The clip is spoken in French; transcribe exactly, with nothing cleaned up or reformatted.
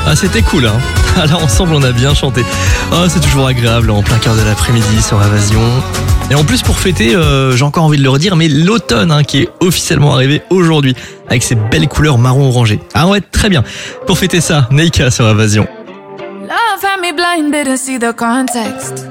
Ah, c'était cool, hein. Alors ensemble, on a bien chanté. Oh, c'est toujours agréable en plein cœur de l'après-midi sur Évasion. Et en plus, pour fêter, euh, j'ai encore envie de le redire, mais l'automne hein, qui est officiellement arrivé aujourd'hui avec ses belles couleurs marron-orangé. Ah ouais, très bien. Pour fêter ça, Neika sur Évasion. Love had me blind, didn't see the context.